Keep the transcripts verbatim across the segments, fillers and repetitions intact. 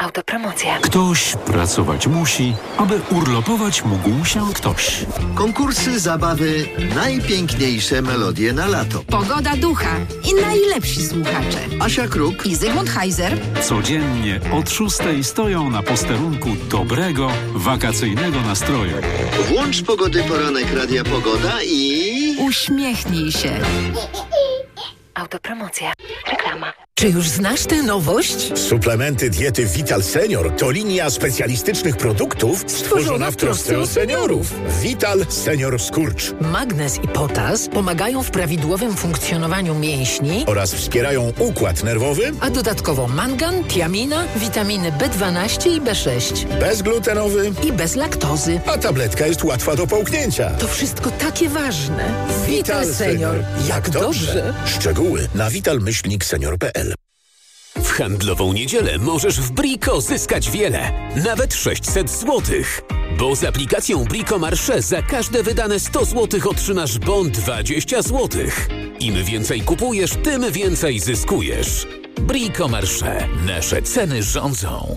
Autopromocja. Ktoś pracować musi, aby urlopować mógł się ktoś. Konkursy, zabawy, najpiękniejsze melodie na lato. Pogoda ducha i najlepsi słuchacze. Asia Kruk I Zygmunt Heiser. Codziennie od szóstej stoją na posterunku dobrego, wakacyjnego nastroju. Włącz Pogody Poranek Radia Pogoda i... Uśmiechnij się. Autopromocja. Reklama. Czy już znasz tę nowość? Suplementy diety Vital Senior to linia specjalistycznych produktów stworzona w trosce o seniorów. Vital Senior Skurcz. Magnez i potas pomagają w prawidłowym funkcjonowaniu mięśni Oraz wspierają układ nerwowy. a dodatkowo mangan, tiamina, witaminy B dwanaście i B sześć Bezglutenowy. i bez laktozy. A tabletka jest łatwa do połknięcia. To wszystko takie ważne. Vital Senior. Jak dobrze. Szczegóły na vital myślnik senior kropka p l. W handlową niedzielę możesz w Brico zyskać wiele, nawet sześćset złotych. Bo z aplikacją Brico Marché za każde wydane sto złotych otrzymasz bon dwadzieścia złotych. Im więcej kupujesz, tym więcej zyskujesz. Brico Marché. Nasze ceny rządzą.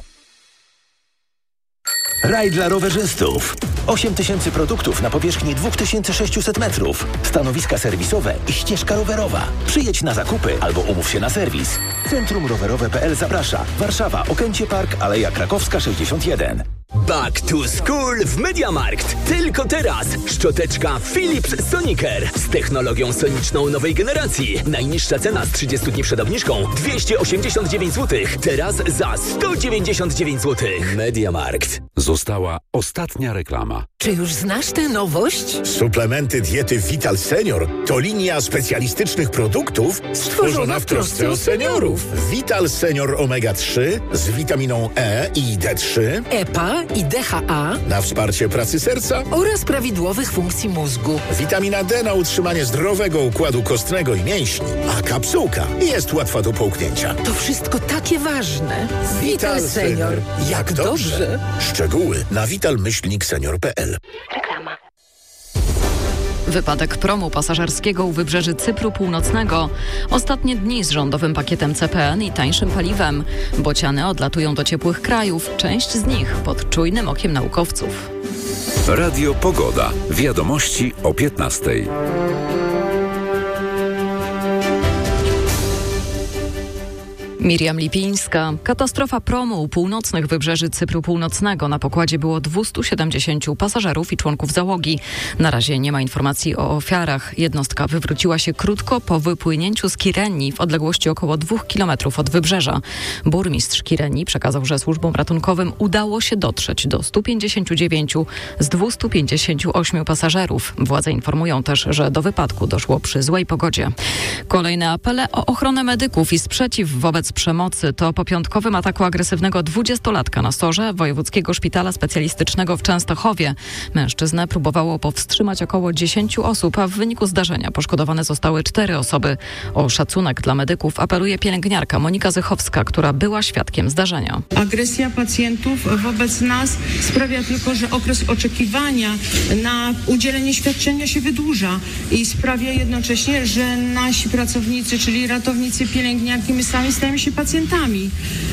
Raj dla rowerzystów. osiem tysięcy produktów na powierzchni dwa tysiące sześćset metrów. Stanowiska serwisowe i ścieżka rowerowa. Przyjedź na zakupy albo umów się na serwis. Centrum Rowerowe kropka p l zaprasza. Warszawa, Okęcie Park, Aleja Krakowska sześćdziesiąt jeden. Back to School w MediaMarkt. Tylko teraz szczoteczka Philips Sonicare z technologią soniczną nowej generacji. Najniższa cena z trzydziestu dni przed obniżką dwieście osiemdziesiąt dziewięć złotych. Teraz za sto dziewięćdziesiąt dziewięć złotych. MediaMarkt. Została ostatnia reklama. Czy już znasz tę nowość? Suplementy diety Vital Senior to linia specjalistycznych produktów stworzona w trosce o seniorów. Vital Senior Omega trzy z witaminą E i D trzy. E P A i D H A Na wsparcie pracy serca. oraz prawidłowych funkcji mózgu. Witamina D na utrzymanie zdrowego układu kostnego i mięśni. A kapsułka jest łatwa do połknięcia. To wszystko takie ważne. Vital Senior. Jak dobrze. Szczegóły na vital myślnik senior kropka p l. Reklama. Wypadek promu pasażerskiego u wybrzeży Cypru Północnego. Ostatnie dni z rządowym pakietem C P N i tańszym paliwem. Bociany odlatują do ciepłych krajów. Część z nich pod czujnym okiem naukowców. Radio Pogoda. Wiadomości o piętnastej. Miriam Lipińska. Katastrofa promu u północnych wybrzeży Cypru Północnego. Na pokładzie było dwieście siedemdziesiąt pasażerów i członków załogi. Na razie nie ma informacji o ofiarach. Jednostka wywróciła się krótko po wypłynięciu z Kirenii w odległości około dwóch kilometrów od wybrzeża. Burmistrz Kirenii przekazał, że służbom ratunkowym udało się dotrzeć do stu pięćdziesięciu dziewięciu z dwustu pięćdziesięciu ośmiu pasażerów. Władze informują też, że do wypadku doszło przy złej pogodzie. Kolejne apele o ochronę medyków i sprzeciw wobec przemocy to po piątkowym ataku agresywnego dwudziestolatka na sorze Wojewódzkiego Szpitala Specjalistycznego w Częstochowie. Mężczyznę próbowało powstrzymać około dziesięciu osób, a w wyniku zdarzenia poszkodowane zostały cztery osoby. O szacunek dla medyków apeluje pielęgniarka Monika Zychowska, która była świadkiem zdarzenia. Agresja pacjentów wobec nas sprawia tylko, że okres oczekiwania na udzielenie świadczenia się wydłuża i sprawia jednocześnie, że nasi pracownicy, czyli ratownicy, pielęgniarki, my sami stajemy się pacjentami.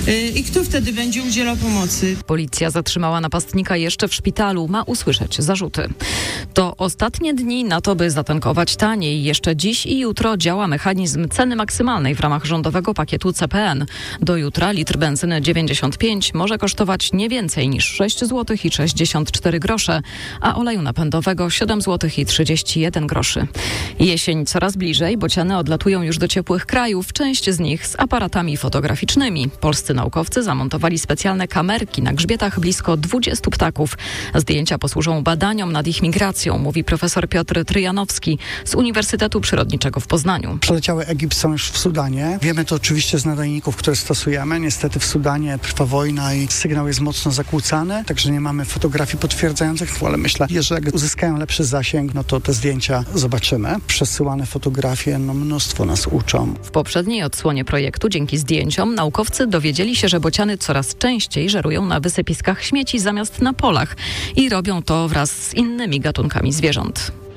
I kto wtedy będzie udzielał pomocy? Policja zatrzymała napastnika jeszcze w szpitalu. Ma usłyszeć zarzuty. To ostatnie dni na to, by zatankować taniej. Jeszcze dziś i jutro działa mechanizm ceny maksymalnej w ramach rządowego pakietu C P N. Do jutra litr benzyny dziewięćdziesiąt pięć może kosztować nie więcej niż sześć złotych i sześćdziesiąt cztery grosze, a oleju napędowego siedem złotych i trzydzieści jeden groszy. Jesień coraz bliżej, bociany odlatują już do ciepłych krajów, część z nich z aparatami fotograficznymi. Polscy naukowcy zamontowali specjalne kamerki na grzbietach blisko dwudziestu ptaków. Zdjęcia posłużą badaniom nad ich migracją, mówi profesor Piotr Tryjanowski z Uniwersytetu Przyrodniczego w Poznaniu. Przeleciały Egipt, są już w Sudanie. Wiemy to oczywiście z nadajników, które stosujemy. Niestety w Sudanie trwa wojna i sygnał jest mocno zakłócany, także nie mamy fotografii potwierdzających, ale myślę, że jak uzyskają lepszy zasięg, no to te zdjęcia zobaczymy. Przesyłane fotografie, no mnóstwo nas uczą. W poprzedniej odsłonie projektu dzięki zdjęciom naukowcy dowiedzieli się, że bociany coraz częściej żerują na wysypiskach śmieci zamiast na polach i robią to wraz z innymi gatunkami zwierząt.